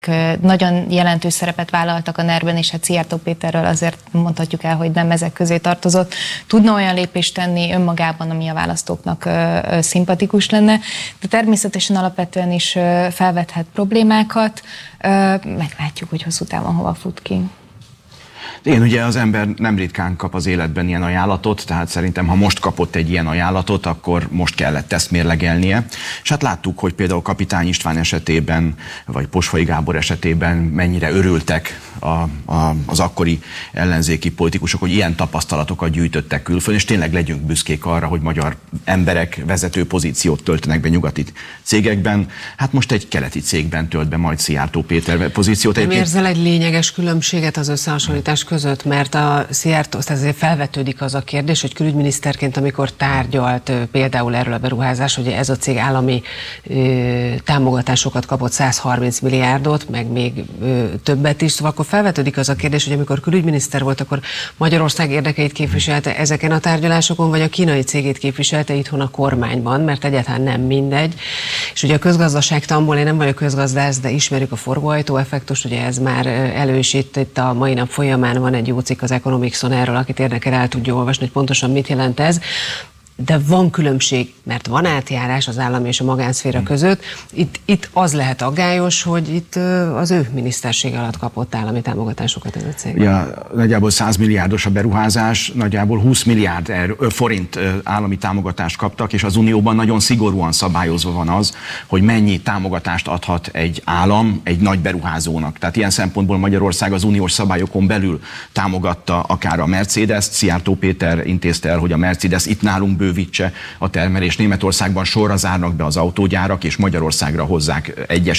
nagyon jelentős szerepet vállaltak a NER-ben, és hát Szijjártó Péterről azért mondhatjuk el, hogy nem ezek közé tartozott. Tudna olyan lépést tenni önmagában, ami a választóknak szimpatikus lenne, de természetesen alapvetően is felvethet problémákat. Meglátjuk, hogy hosszú távon hova fut ki. Igen, ugye az ember nem ritkán kap az életben ilyen ajánlatot, tehát szerintem, ha most kapott egy ilyen ajánlatot, akkor most kellett ezt mérlegelnie. És hát láttuk, hogy például Kapitány István esetében, vagy Posfai Gábor esetében mennyire örültek az akkori ellenzéki politikusok, hogy ilyen tapasztalatokat gyűjtöttek külföldön, és tényleg legyünk büszkék arra, hogy magyar emberek vezető pozíciót töltenek be nyugati cégekben. Hát most egy keleti cégben tölt be majd Szijjártó Péter pozíciót. Nem érzel egy lényeges különbséget az összehasonlítás között, mert a Szijjártó, ezért felvetődik az a kérdés, hogy külügyminiszterként, amikor tárgyalt például erről a beruházás, hogy ez a cég állami támogatásokat kapott, 130 milliárdot, meg még többet is, szóval akkor felvetődik az a kérdés, hogy amikor külügyminiszter volt, akkor Magyarország érdekeit képviselte ezeken a tárgyalásokon, vagy a kínai cégét képviselte itthon a kormányban, mert egyáltalán nem mindegy. És ugye a közgazdaságtanból, én nem vagyok közgazdász, de ismerjük a forgóajtó-effektust, ugye ez már elő is itt a mai nap folyamán van egy jó cikk az Economicson erről, akit érdekel, el tudja olvasni, hogy pontosan mit jelent ez. De van különbség, mert van átjárás az állami és a magánszféra között. Itt az lehet aggályos, hogy itt az ő miniszterség alatt kapott állami támogatásokat ez a cég. Ja, nagyjából 100 milliárdos a beruházás, nagyjából 20 milliárd forint állami támogatást kaptak, és az Unióban nagyon szigorúan szabályozva van az, hogy mennyi támogatást adhat egy állam egy nagy beruházónak. Tehát ilyen szempontból Magyarország az uniós szabályokon belül támogatta akár a Mercedes-t, Szijjártó Péter intézte el, hogy a Mercedes itt nálunk bővítse a termelés. Németországban sorra zárnak be az autógyárak, és Magyarországra hozzák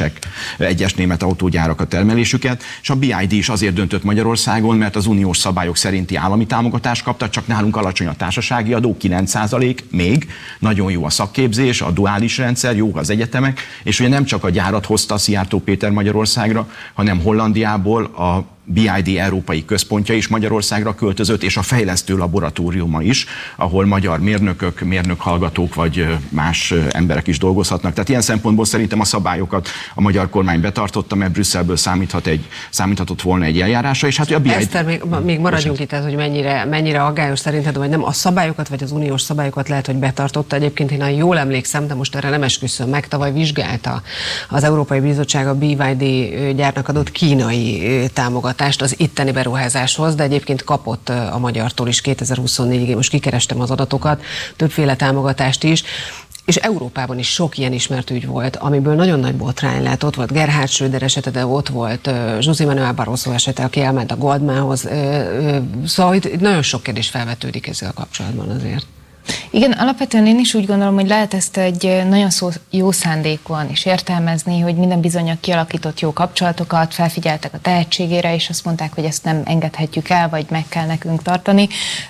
egyes német autógyárak a termelésüket, és a BID is azért döntött Magyarországon, mert az uniós szabályok szerinti állami támogatást kaptak, csak nálunk alacsony a társasági adó, 9% még, nagyon jó a szakképzés, a duális rendszer, jó az egyetemek, és ugye nem csak a gyárat hozta Szijjártó Péter Magyarországra, hanem Hollandiából a BID európai központja is Magyarországra költözött, és a fejlesztő laboratóriuma is, ahol magyar mérnökök, mérnökhallgatók vagy más emberek is dolgozhatnak. Tehát ilyen szempontból szerintem a szabályokat a magyar kormány betartotta, mert Brüsszelből számíthatott volna egy eljárásra, és hát a BID... Eszter, még maradjunk itt, hogy mennyire aggályos szerinted, vagy nem a szabályokat, vagy az uniós szabályokat lehet, hogy betartotta. Egyébként én jól emlékszem, de most erre nem esküszöm meg, tavaly vizsgálta az Európai Bizottság a BYD gyárnak adott kínai támogatást az itteni beruházáshoz, de egyébként kapott a magyartól is 2024-ig, most kikerestem az adatokat, többféle támogatást is, és Európában is sok ilyen ismert ügy volt, amiből nagyon nagy botrány lett. Ott volt Gerhard Schröder esete, de ott volt José Manuel Barroso esete, aki elment a Goldmanhoz. Szóval itt nagyon sok kérdés felvetődik ezzel kapcsolatban azért. Igen, alapvetően én is úgy gondolom, hogy lehet ezt egy nagyon jó szándékúan is értelmezni, hogy minden bizonnyal kialakított jó kapcsolatokat, felfigyeltek a tehetségére, és azt mondták, hogy ezt nem engedhetjük el, vagy meg kell nekünk tartani.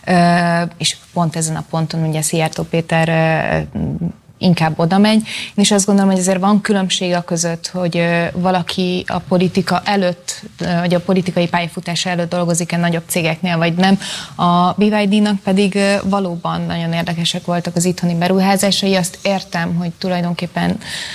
És pont ezen a ponton ugye Szijjártó Péter inkább oda megy. Én is azt gondolom, hogy azért van különbség a között, hogy valaki a politika előtt, vagy a politikai pályafutása előtt dolgozik-e nagyobb cégeknél, vagy nem. A BYD-nak pedig valóban nagyon érdekesek voltak az itthoni beruházásai. Azt értem, hogy tulajdonképpen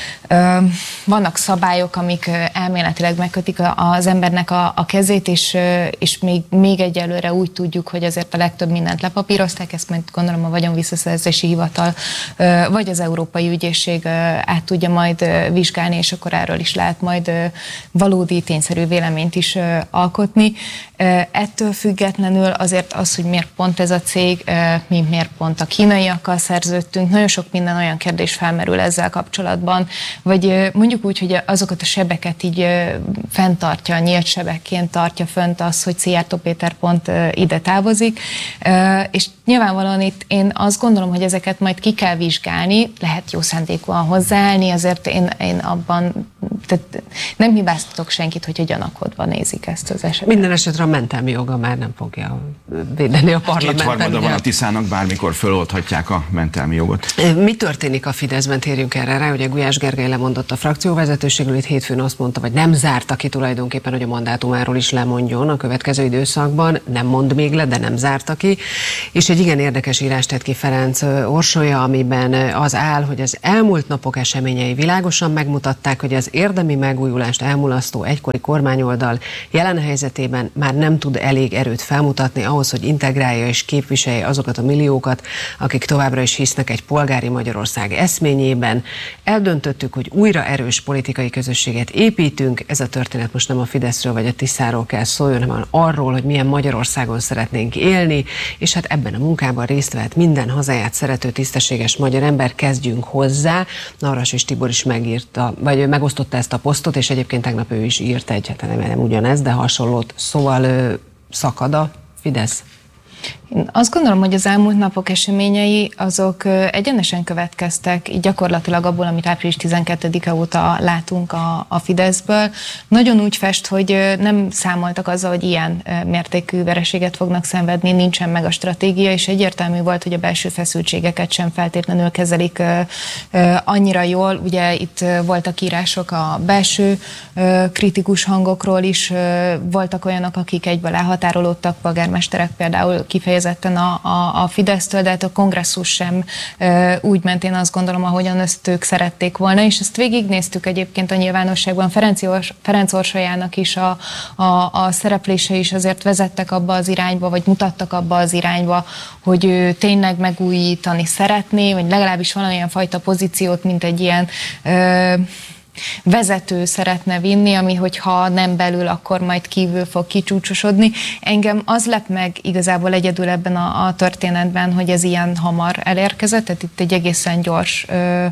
vannak szabályok, amik elméletileg megkötik az embernek a kezét, és még egyelőre úgy tudjuk, hogy azért a legtöbb mindent lepapírozták, ezt majd gondolom a Vagyonvisszaszerzési Hivatal, vagy az Európai Ügyészség át tudja majd vizsgálni, és akkor erről is lehet majd valódi, tényszerű véleményt is alkotni. Ettől függetlenül azért az, hogy miért pont ez a cég, mi miért pont a kínaiakkal szerződtünk, nagyon sok minden olyan kérdés felmerül ezzel kapcsolatban, vagy mondjuk úgy, hogy azokat a sebeket így fenntartja, nyílt sebekként tartja fönt az, hogy Szijjártó Péter pont ide távozik, és nyilvánvalóan itt én azt gondolom, hogy ezeket majd ki kell vizsgálni, lehet jó szándékúan hozzáállni, azért én abban tehát nem hibáztatok senkit, hogy gyanakodva nézik ezt az esetet. Minden esetre a mentelmi joga már nem fogja védeni a parlamenten. 2/3 van a Tiszának, bármikor föloldhatják a mentelmi jogot. Mi történik a Fideszben? Térjünk erre rá. Ugye Gulyás Gergely lemondott a frakcióvezetőségről, itt hétfőn azt mondta, vagy nem zárta ki tulajdonképpen, hogy a mandátumáról is lemondjon a következő időszakban. Nem mond még le, de nem zárta ki. És egy igen érdekes írást tett ki Ferenc Orsolya, amiben az áll, hogy az elmúlt napok eseményei világosan megmutatták, hogy az érdemi megújulást elmulasztó egykori kormányoldal jelen helyzetében már nem tud elég erőt felmutatni ahhoz, hogy integrálja és képviselje azokat a milliókat, akik továbbra is hisznek egy polgári Magyarország eszményében. Eldöntöttük, hogy újra erős politikai közösséget építünk. Ez a történet most nem a Fideszről vagy a Tiszáról kell szóljon, hanem arról, hogy milyen Magyarországon szeretnénk élni, és hát ebben a munkában részt vehet minden hazáját szerető, tisztességes magyar ember, kezdjünk hozzá. Navracsis Tibor is megírta, vagy megosztotta ezt a posztot, és egyébként tegnap ő is írt egy, hát nem ugyanez, de hasonlót. Szóval szakad a Fidesz? Én azt gondolom, hogy az elmúlt napok eseményei azok egyenesen következtek, így gyakorlatilag abból, amit április 12-e óta látunk a Fideszből. Nagyon úgy fest, hogy nem számoltak azzal, hogy ilyen mértékű vereséget fognak szenvedni, nincsen meg a stratégia, és egyértelmű volt, hogy a belső feszültségeket sem feltétlenül kezelik annyira jól. Ugye itt voltak írások a belső kritikus hangokról is, voltak olyanok, akik egyből elhatárolódtak, polgármesterek például kifejezetten a Fidesztől, de hát a kongresszus sem úgy ment, én azt gondolom, ahogyan ezt ők szerették volna, és ezt végignéztük egyébként a nyilvánosságban. Ferenc Orsolyának is a szereplése is azért vezettek abba az irányba, vagy mutattak abba az irányba, hogy ő tényleg megújítani szeretné, vagy legalábbis valamilyen fajta pozíciót, mint egy ilyen vezető szeretne vinni, ami hogyha nem belül, akkor majd kívül fog kicsúcsosodni. Engem az lep meg igazából egyedül ebben a történetben, hogy ez ilyen hamar elérkezett, tehát itt egy egészen gyors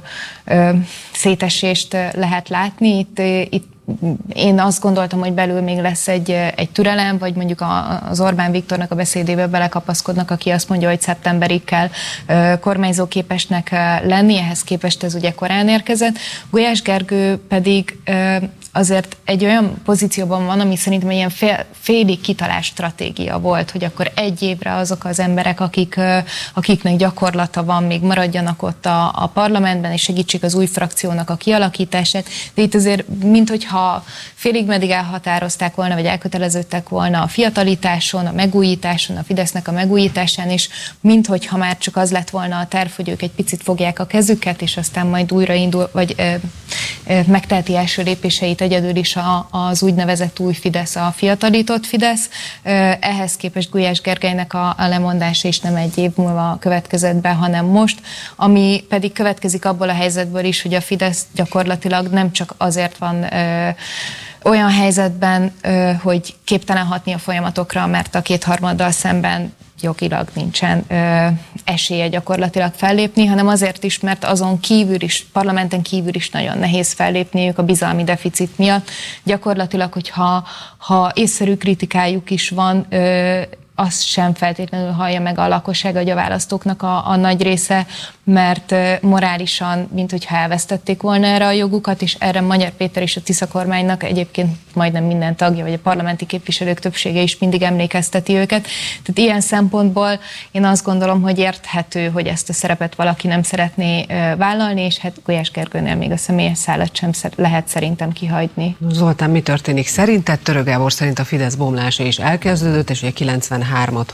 szétesést lehet látni. Itt én azt gondoltam, hogy belül még lesz egy türelem, vagy mondjuk az Orbán Viktornak a beszédébe belekapaszkodnak, aki azt mondja, hogy szeptemberig kell kormányzóképesnek lenni, ehhez képest ez ugye korán érkezett. Gulyás Gergő pedig azért egy olyan pozícióban van, ami szerintem egy ilyen félig kitalált stratégia volt, hogy akkor egy évre azok az emberek, akiknek gyakorlata van, még maradjanak ott a parlamentben, és segítsék az új frakciónak a kialakítását. De itt azért, minthogyha félig meddig elhatározták volna, vagy elköteleződtek volna a fiatalításon, a megújításon, a Fidesznek a megújításán, és minthogyha már csak az lett volna a terv, hogy ők egy picit fogják a kezüket, és aztán majd újraindul, vagy megteheti első lépéseit egyedül is az úgynevezett új Fidesz, a fiatalított Fidesz. Ehhez képest Gulyás Gergelynek a lemondása is nem egy év múlva következett be, hanem most, ami pedig következik abból a helyzetből is, hogy a Fidesz gyakorlatilag nem csak azért van olyan helyzetben, hogy képtelen hatni a folyamatokra, mert a kétharmaddal szemben jogilag nincsen esélye gyakorlatilag fellépni, hanem azért is, mert azon kívül is, parlamenten kívül is nagyon nehéz fellépniük a bizalmi deficit miatt. Gyakorlatilag, hogyha észszerű kritikájuk is van, azt sem feltétlenül hallja meg a lakosság, vagy a választóknak a nagy része, mert morálisan, mint hogyha elvesztették volna erre a jogukat, és erre Magyar Péter és a Tisza kormánynak egyébként majdnem minden tagja, vagy a parlamenti képviselők többsége is mindig emlékezteti őket. Tehát ilyen szempontból én azt gondolom, hogy érthető, hogy ezt a szerepet valaki nem szeretné vállalni, és hát Gulyás Gergőnél még a személyes szálat sem lehet szerintem kihagyni. Zoltán, mi történik szerinted? Török Gábor szerint a Fidesz bomlása is elkezdődött, és ugye 93-at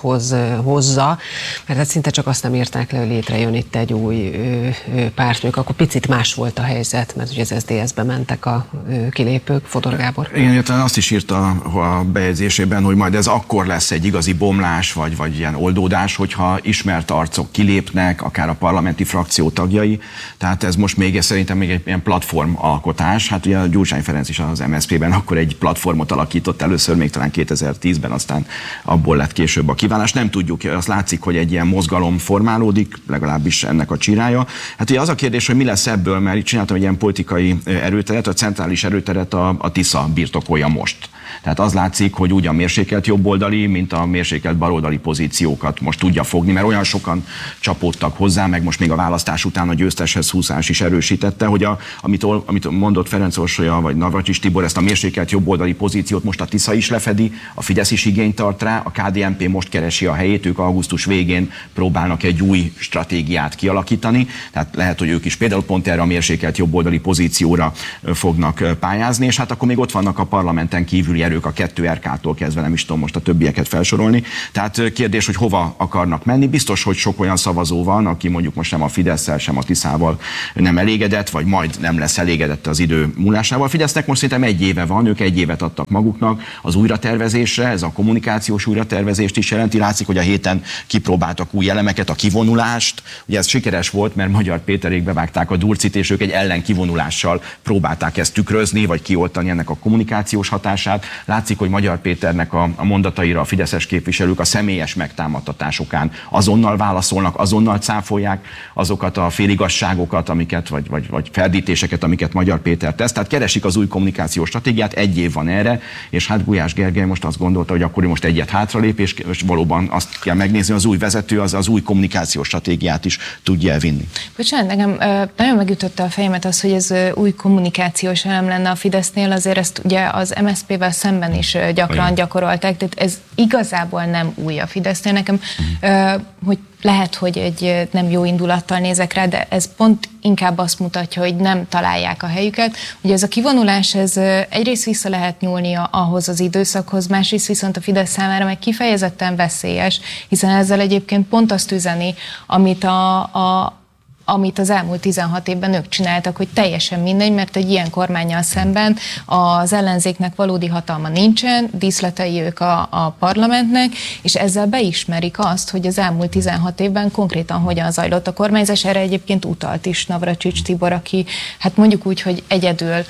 hozza, mert hát szinte csak azt nem írták le, hogy létrejön itt egy új pártnők, akkor picit más volt a helyzet, mert ugye az SZDSZ-be mentek a kilépők. Fodor Gábor. Igen, azt is írta a bejegyzésében, hogy majd ez akkor lesz egy igazi bomlás, vagy ilyen oldódás, hogyha ismert arcok kilépnek, akár a parlamenti frakció tagjai. Tehát ez most még szerintem még egy ilyen platformalkotás. Hát ugye a Gyurcsány Ferenc is az MSZP-ben akkor egy platformot alakított először, még talán 2010-ben, aztán abból lett később a kiválás. Nem tudjuk, azt látszik, hogy egy ilyen mozgalom formálódik, legalábbis ennek a csirája. Hát ugye az a kérdés, hogy mi lesz ebből, mert itt csináltam egy ilyen politikai erőteret, a centrális erőteret a Tisza birtokolja most. Tehát az látszik, hogy úgy a mérsékelt jobboldali, mint a mérsékelt baloldali pozíciókat most tudja fogni, mert olyan sokan csapódtak hozzá, meg most még a választás után a győzteshez húzás is erősítette, hogy amit mondott Ferenc Orsolya vagy Navracsis Tibor, ezt a mérsékelt jobboldali pozíciót most a Tisza is lefedi, a Fidesz is igényt tart rá, a KDNP most keresi a helyét, ők augusztus végén próbálnak egy új stratégiát kialakítani, tehát lehet, hogy ők is például pont erre a mérsékelt jobboldali pozícióra fognak pályázni, és hát akkor még ott vannak a parlamenten kívüli belüli erők, a 2RK-tól kezdve, nem is tudom most a többieket felsorolni. Tehát kérdés, hogy hova akarnak menni. Biztos, hogy sok olyan szavazó van, aki mondjuk most nem a Fidesszel, sem a Tiszával nem elégedett, vagy majd nem lesz elégedett az idő múlásával. A Fidesznek most szerintem 1 éve van, ők 1 évet adtak maguknak az újratervezésre, ez a kommunikációs újratervezést is jelenti. Látszik, hogy a héten kipróbáltak új elemeket, a kivonulást. Ugye ez sikeres volt, mert Magyar Péterék bevágták a durcit, és ők egy ellenkivonulással próbálták ezt tükrözni, vagy kioltani ennek a kommunikációs hatását. Látszik, hogy Magyar Péternek a mondataira a fideszes képviselők a személyes megtámadtatásokán azonnal válaszolnak, azonnal cáfolják azokat a féligasságokat, amiket, vagy ferdítéseket, amiket Magyar Péter tesz. Tehát keresik az új kommunikációs stratégiát, 1 év van erre, és hát Gulyás Gergely most azt gondolta, hogy akkor most egyet hátralép, és valóban azt kell megnézni, az új vezető az új kommunikációs stratégiát is tudja elvinni. Bocsánat, nekem nagyon megütötte a fejemet az, hogy ez új kommunikációs elem lenne a Fidesznél, azért ezt ugye az MSZP-vel szemben is gyakran gyakorolták, tehát ez igazából nem új a Fidesznél. Nekem, hogy lehet, hogy egy nem jó indulattal nézek rá, de ez pont inkább azt mutatja, hogy nem találják a helyüket. Ugye ez a kivonulás, ez egyrészt vissza lehet nyúlni ahhoz az időszakhoz, másrészt viszont a Fidesz számára meg kifejezetten veszélyes, hiszen ezzel egyébként pont azt üzeni, amit az elmúlt 16 évben ők csináltak, hogy teljesen mindegy, mert egy ilyen kormánnyal szemben az ellenzéknek valódi hatalma nincsen, díszletei ők a parlamentnek, és ezzel beismerik azt, hogy az elmúlt 16 évben konkrétan hogyan zajlott a kormányzás. Erre egyébként utalt is Navracsics Tibor, aki hát mondjuk úgy, hogy egyedül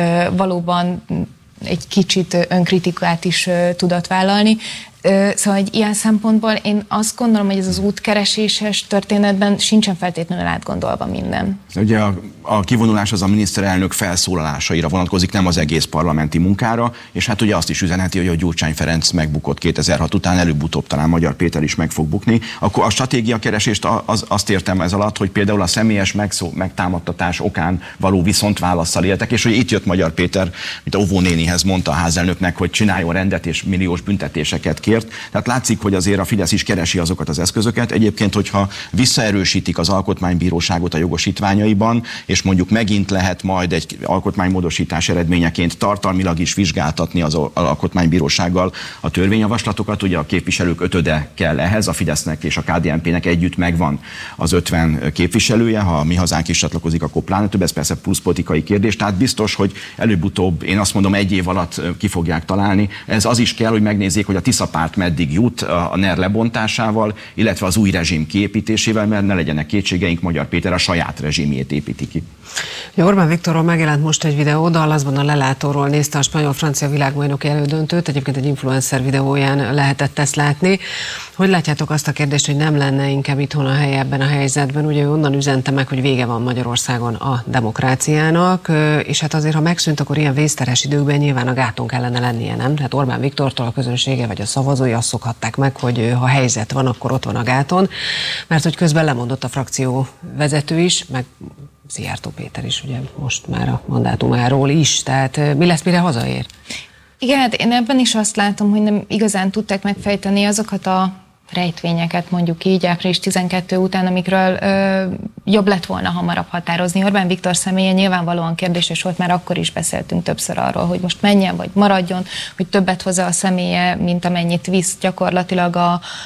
valóban egy kicsit önkritikát is tudott vállalni. Szóval egy ilyen szempontból én azt gondolom, hogy ez az útkereséses történetben sincsen feltétlenül átgondolva minden. Ugye a kivonulás az a miniszterelnök felszólalásaira vonatkozik, nem az egész parlamenti munkára, és hát ugye azt is üzenheti, hogy a Gyurcsány Ferenc megbukott 2006 után, előbb-utóbb talán Magyar Péter is meg fog bukni. Akkor a stratégiakeresést azt értem ez alatt, hogy például a személyes megtámadtatás okán való viszontválasszal éltek, és hogy itt jött Magyar Péter, mint a óvónénihez mondta a házelnöknek, hogy csináljon rendet és milliós büntetéseket kért. Tehát látszik, hogy azért a Fidesz is keresi azokat az eszközöket. Egyébként, hogyha visszaerősítik az alkotmánybíróságot a jogosítványaiban, és mondjuk megint lehet majd egy alkotmánymódosítás eredményeként tartalmilag is vizsgáltatni az alkotmánybírósággal a törvényjavaslatokat, ugye a képviselők 5-öde kell ehhez, a Fidesznek és a KDNP-nek együtt megvan az 50 képviselője, ha a Mi Hazánk is csatlakozik, akkor pláne több, ez persze plusz politikai kérdés, tehát biztos, hogy előbb-utóbb, én azt mondom, 1 év alatt ki fogják találni. Ez az is kell, hogy megnézzék, hogy a Tisza párt meddig jut a NER lebontásával, illetve az új rezsim kiépítésével, mert ne legyenek kétségeink, Magyar Péter a saját rezsimjét építi ki. Orbán Viktorról megjelent most egy videó, Dallasban a lelátóról nézte a spanyol-francia világbajnoki elődöntőt, egyébként egy influencer videóján lehetett ezt látni. Hogy látjátok azt a kérdést, hogy nem lenne inkább itthon a helye ebben a helyzetben? Ugye ő onnan üzente meg, hogy vége van Magyarországon a demokráciának, és hát azért, ha megszűnt, akkor ilyen vészteres időkben nyilván a gáton kellene lennie, nem? Tehát Orbán Viktortól a közönsége vagy a szavazói azt szokhatták meg, hogy ha helyzet van, akkor ott van a gáton, mert hogy közben lemondott a frakció vezető is, meg Szijjártó Péter is ugye most már a mandátumáról is, tehát mi lesz, mire hazaér? Igen, hát én ebben is azt látom, hogy nem igazán tudták megfejteni azokat a rejtvényeket, mondjuk így április 12 után, amikről jobb lett volna hamarabb határozni. Orbán Viktor személye nyilvánvalóan kérdéses volt, már akkor is beszéltünk többször arról, hogy most menjen vagy maradjon, hogy többet hozzá a személye, mint amennyit visz gyakorlatilag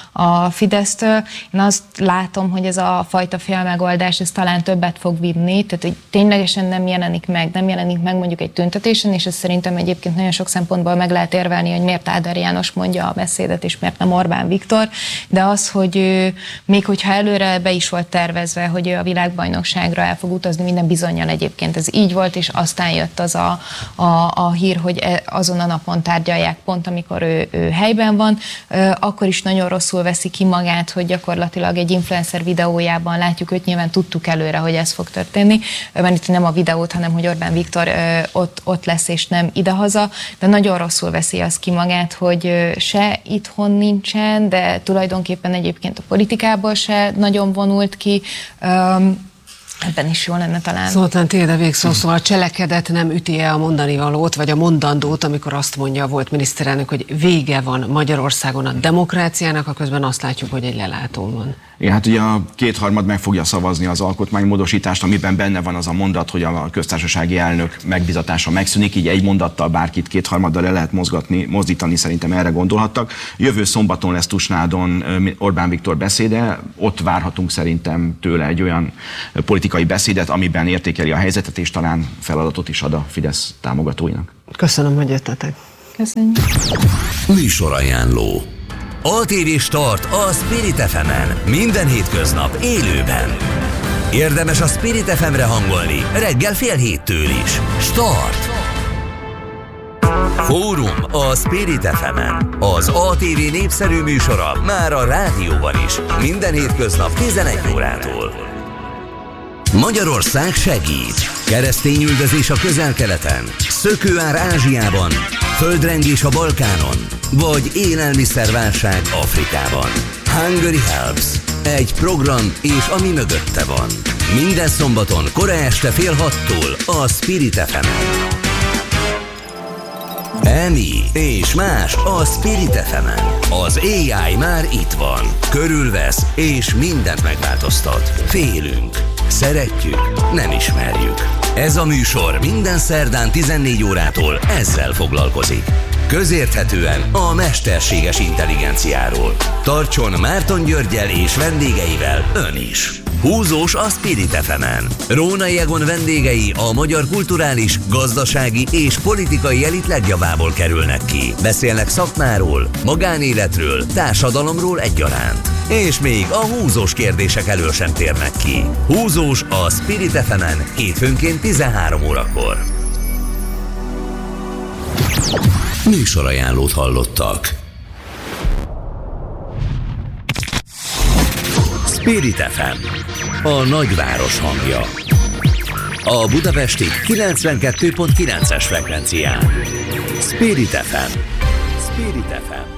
a Fidesztől. Én azt látom, hogy ez a fajta félmegoldás, ez talán többet fog vinni, tehát hogy ténylegesen nem jelenik meg mondjuk egy tüntetésen, és ez szerintem egyébként nagyon sok szempontból meg lehet érvelni, hogy miért Áder János mondja a beszédet, és miért nem Orbán Viktor. De az, hogy még hogyha előre be is volt tervezve, hogy ő a világbajnokságra el fog utazni, minden bizonnyal egyébként ez így volt, és aztán jött az a hír, hogy azon a napon tárgyalják pont, amikor ő helyben van, akkor is nagyon rosszul veszi ki magát, hogy gyakorlatilag egy influencer videójában látjuk őt, nyilván tudtuk előre, hogy ez fog történni, mert itt nem a videót, hanem hogy Orbán Viktor ott lesz, és nem idehaza, de nagyon rosszul veszi az ki magát, hogy se itthon nincsen, de tulajdonképpen egyébként a politikából se nagyon vonult ki, ebben is jó lenne talán. Zoltán, tiéd a végszó, szóval a cselekedet nem üti-e a mondani valót, vagy a mondandót, amikor azt mondja volt miniszterelnök, hogy vége van Magyarországon a demokráciának, a közben azt látjuk, hogy egy lelátón van. Igen, hát ugye a kétharmad meg fogja szavazni az alkotmánymódosítást, amiben benne van az a mondat, hogy a köztársasági elnök megbizatása megszűnik, így egy mondattal bárkit kétharmaddal le lehet mozdítani, szerintem erre gondolhattak. Jövő szombaton lesz Tusnádon Orbán Viktor beszéde, ott várhatunk szerintem tőle egy olyan politikai beszédet, amiben értékeli a helyzetet, és talán feladatot is ad a Fidesz támogatóinak. Köszönöm, hogy jöttetek. Köszönjük. Műsorajánló. ATV Start a Spirit FM-en. Minden hétköznap élőben. Érdemes a Spirit FM-re hangolni reggel 6:30 is. Start! Fórum a Spirit FM-en. Az ATV népszerű műsora már a rádióban is. Minden hétköznap 11 órától. Magyarország segít. Keresztényüldözés a Közel-Keleten, szökőár Ázsiában, földrengés a Balkánon, vagy élelmiszerválság Afrikában. Hungary Helps. Egy program és ami mögötte van. Minden szombaton kora este 5:30 a Spirit FM-en. Emi és más a Spirit FM-en. Az AI már itt van. Körülvesz és mindent megváltoztat. Félünk. Szeretjük, nem ismerjük. Ez a műsor minden szerdán 14 órától ezzel foglalkozik. Közérthetően a mesterséges intelligenciáról. Tartson Márton Györggyel és vendégeivel ön is. Húzós a Spirit FM-en. Rónai Egon vendégei a magyar kulturális, gazdasági és politikai elit legjavából kerülnek ki. Beszélnek szakmáról, magánéletről, társadalomról egyaránt. És még a húzós kérdések elől sem térnek ki. Húzós a Spirit FM-en hétfőnként 13 órakor. Műsorajánlót hallottak. Spirit FM, a nagyváros hangja. A budapesti 92.9-es frekvencián. Spirit FM. Spirit FM.